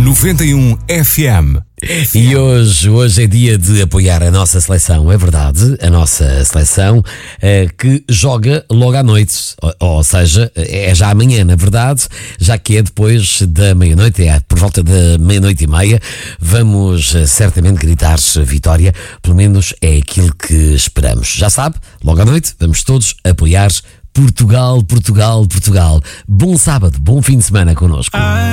91 FM. E hoje é dia de apoiar a nossa seleção, é verdade, a nossa seleção que joga logo à noite, ou seja, é já amanhã, na verdade, já que é depois da meia-noite, é por volta da meia-noite e meia, vamos certamente gritar vitória, pelo menos é aquilo que esperamos. Já sabe, logo à noite vamos todos apoiar Portugal, Portugal, Portugal. Bom sábado, bom fim de semana connosco.